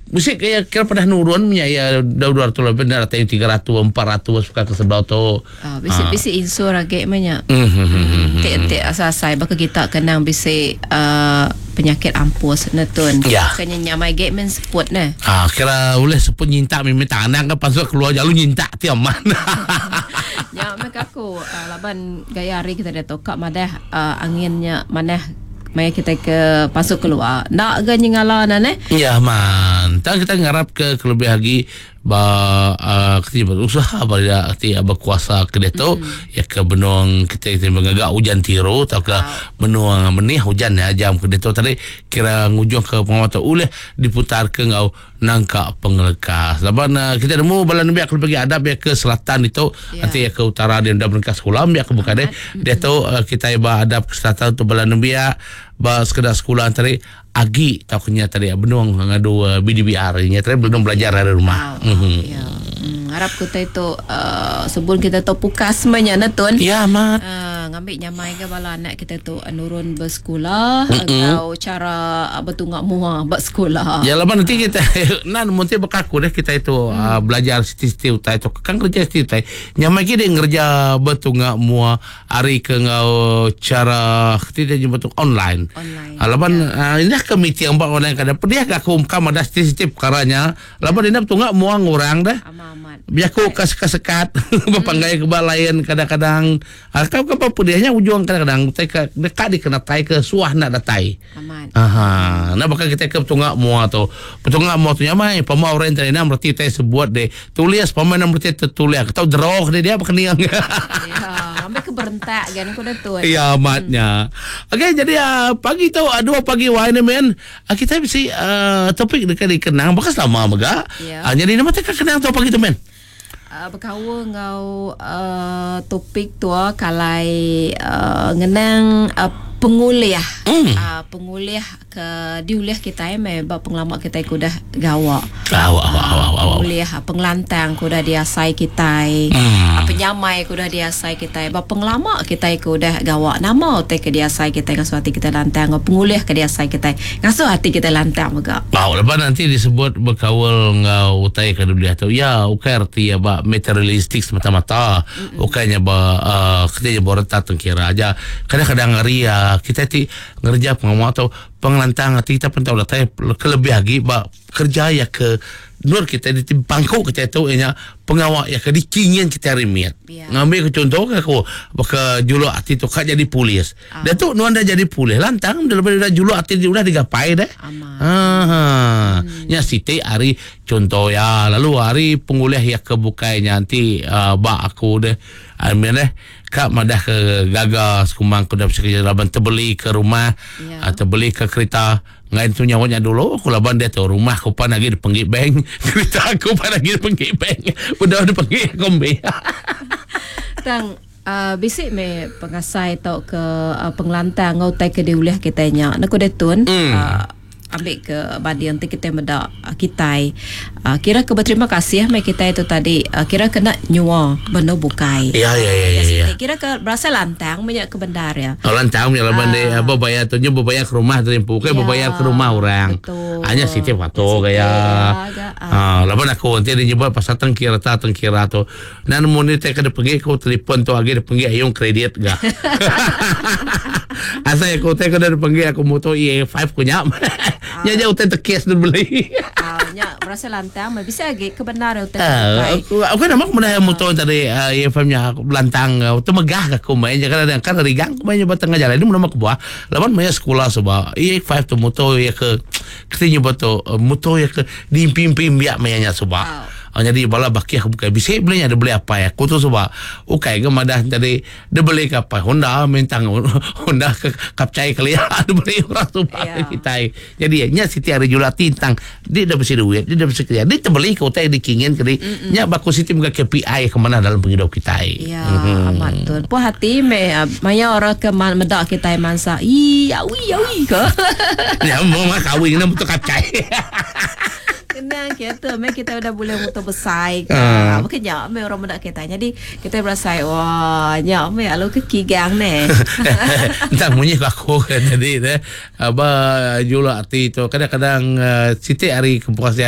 mesti kira pernah nurun ya 200 lebih ada yang 300 400 suka ke sebelah tu. Bisi insur agak banyak. Tik asal-asal baka kita kenang bisi penyakit ampus netun. Kanya nyamai gate men support ne. Kira boleh sepun nyinta minta anak kan pasal keluar jalan nyinta tiaman. Ya mereka aku laban gaya hari kita dah tokak madah anginnya manah maya kita ke pasuk keluar nak ganyi ngalan ya man tak kita ngarap ke lebih lagi kita berusaha pada berkuasa ke deto ya ke benung kita mengagak hujan tiru atau ke benung menih hujan ya jam ke deto tadi kira ngujung ke pengamatan oleh diputar ke ngau nangka pengelekas laban kita nemu balan biak lebih adab ya ke selatan itu nanti ya ke utara dia dah berkas sekolah biak ke buka deh dia tu kita iba adab ke selatan tu balan biak sekedar sekolah tadi agi takunya tadi benung ngadu BDBR nya tadi belum belajar dari rumah. Harap kita itu sebelum kita tu pukas semuanya natun. Ya mat. Ngambil nyamai ke bala anak kita tu nurun bersekolah atau cara betungak muah bersekolah. Ya lama nanti kita nan mesti bekaku deh kita itu belajar siti utai itu kan kerja siti utai. Nyamai kita ngerja betungak muah hari ke ngau cara kita jemput online. Laban ini komite yang buat online kada pedih ka aku kam ada siti karanya. Laban ini betungak muah ngurang dah. Biar aku sekat bapanggai ke balayan kadang-kadang kau ke pedihnya ujung kadang-kadang dekat dikena tai ke suah nak datai. Nah bakal kita ke petungak mua tu nyamai pemau rent ni nam berarti tai sebuat deh tulis pemain nam berarti tertulis atau drog dia berkeniang. Sampai ke berentak kan aku dah tu. Ya matnya. Okey jadi pagi tu 2 pagi wine men kita bisa topik dekat dikenang bekas lama mega. Jadi nama tak kenang tu pagi tu men. Berkawa ngau topik tu kalai ngenang penguliah penguliah ke diuliah kita bab penglamak kita kudah gawa penguliah penglantang kudah diasai kita penyamai kudah diasai kita bab penglamak kita kudah gawa nama te ke diasai kita ngasuh hati kita lantang penguliah ke diasai kita ngasuh hati kita lantang juga lepas nanti disebut berkawal ngau utai ke diuliah tu ya ukai arti ya bab materialistik semata-mata ukainya bab kita boreta tengkira aja kadang-kadang ria kita ti ngerja pengamat atau pengelantang hati kita pun tahu lah kelebih lagi kerja ya ke nur kita di bangkok kita tahu nya pengawal ya ke dikingin kita remiat ngambil ke contoh aku ke juluk hati tu kan jadi polis dia tu nu anda jadi polis lantang daripada juluk hati dia udah digapai dah nya siti hari contoh ya lalu hari penguliah ya ke bukainya nanti aku deh amin deh kak madah ke gagas kumang ku dah bekerja laban terbeli ke rumah atau beli ke kereta ngain tu nyawanya dulu aku laban dia tu rumah aku pan lagi dipanggil bank kereta aku pan lagi dipanggil bank udah dipanggil kombe tang bisik me pengasai tau ke pengelantang ngau tai ke diuliah kitanya nak detun ambil ke badi nanti kita meda kita kira ke berterima kasih me kita itu tadi kira kena nyua benda bukai ya kira ke berasa lantang banyak ke bandar ya lantang ya laban de bayar tu nyu bayar ke rumah tu bukai bayar ke rumah orang hanya siti foto gaya laban aku nanti dia nyebut pasal tengkira tu nan monit ke de pergi ko telefon tu agi de pergi ayung kredit ga asa aku teh ke de pergi aku moto E5 ku nyam nya jauh teh tekes dan beli nya berasa lantang bisa lagi kebenaran teh aku nama aku mana motor tadi E5 nya lantang tu megah aku main jangan kan rigang aku main batang jalan ini nama aku buah lawan main sekolah sebab E5 tu motor ya ke kita nyoba tu motor ya ke dimpim-pim biak mainnya sebab jadi bala baki aku bukan bisa belinya dia beli apa ya aku tu sebab okay ke madah tadi dia beli apa Honda mentang Honda kapcai kalian dia beli orang tu kita jadi nya siti hari jual tintang dia dah bersih duit dia dah bersih kerja dia terbeli kau tay dikingin kali nya baku siti muka KPI ke mana dalam penghidup kita amat tu puas hati maya orang ke medak kita mansa awi ke ya mau kawin nak betul kapcai kenang kita udah boleh motor besar kan makanya orang muda kita jadi kita berasa wah nya alu ke kigang ne entah munyi aku jadi apa jual arti tu kadang-kadang siti hari kepuasan